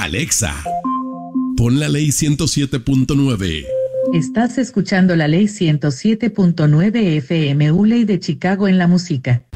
Alexa, pon la ley 107.9. Estás escuchando la ley 107.9 FM Uley de Chicago en la música.